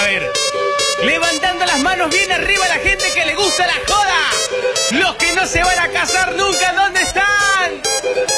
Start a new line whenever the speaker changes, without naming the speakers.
ver. Levantando las manos bien arriba la gente que le gusta la joda. Los que no se van a casar nunca, ¿dónde